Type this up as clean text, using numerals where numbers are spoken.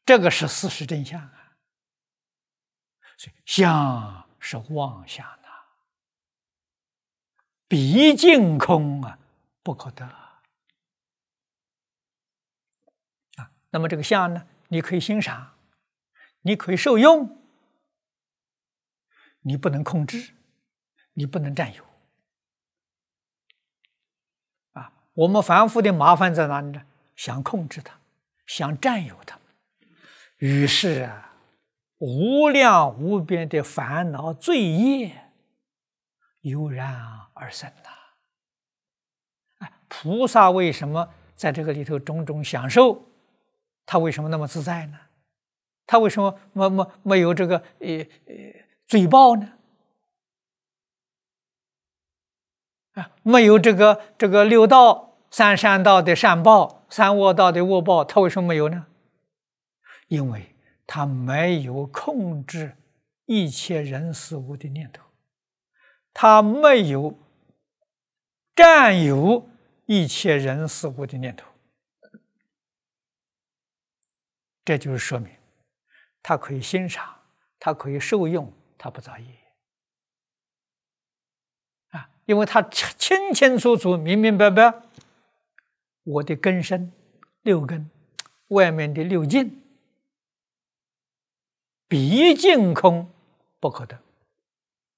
这个是事实真相啊。所以相是妄想的，毕竟空啊，不可得啊。那么这个相呢，你可以欣赏，你可以受用，你不能控制，你不能占有。我们凡夫的麻烦在哪里呢？想控制它，想占有它，于是无量无边的烦恼罪业油然而生呐。菩萨为什么在这个里头种种享受？他为什么那么自在呢？他为什么没有这个罪报呢？没有这个六道三善道的善报，三恶道的恶报，他为什么没有呢？因为他没有控制一切人事物的念头，他没有占有一切人事物的念头。这就是说明他可以欣赏，他可以受用，他不造业因为他清清楚楚、明明白白，我的根身六根，外面的六境，毕竟空不可得。